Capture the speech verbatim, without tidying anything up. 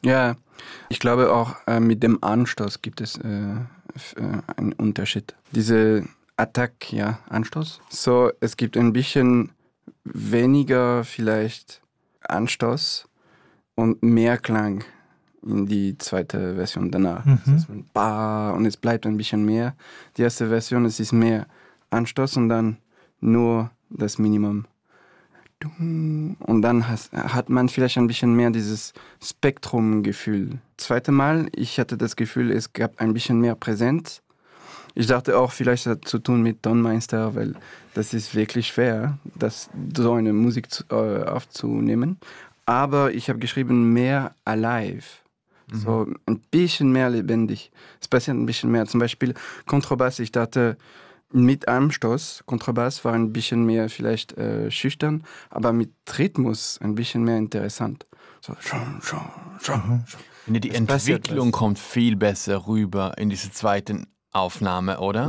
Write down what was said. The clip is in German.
Ja, ich glaube auch äh, mit dem Anstoß gibt es äh, f- äh, einen Unterschied. Diese Attack, ja, Anstoß. So, es gibt ein bisschen weniger vielleicht Anstoß und mehr Klang in die zweite Version danach. Mhm. Das heißt, man ba und es bleibt ein bisschen mehr. Die erste Version, es ist mehr Anstoß und dann nur das Minimum. Und dann has, hat man vielleicht ein bisschen mehr dieses Spektrumgefühl. Zweite Mal, ich hatte das Gefühl, es gab ein bisschen mehr Präsenz. Ich dachte auch, vielleicht hat es zu tun mit Tonmeister, weil das ist wirklich schwer, das, so eine Musik zu, äh, aufzunehmen. Aber ich habe geschrieben, mehr alive. Mhm. So ein bisschen mehr lebendig. Es passiert ein bisschen mehr. Zum Beispiel Kontrabass, ich dachte, mit Anstoß, Kontrabass war ein bisschen mehr vielleicht äh, schüchtern, aber mit Rhythmus ein bisschen mehr interessant. So, schon, schon, schon. Mhm. Die Entwicklung kommt viel besser rüber in dieser zweiten Aufnahme, oder?